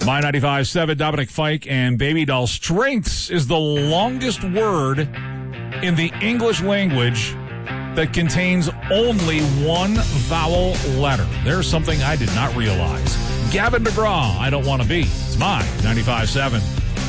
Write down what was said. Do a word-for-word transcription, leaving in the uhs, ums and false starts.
My ninety-five point seven, Dominic Fike and Baby Doll. Strengths is the longest word in the English language that contains only one vowel letter. There's something I did not realize. Gavin DeGraw, I don't want to be. It's my ninety-five point seven.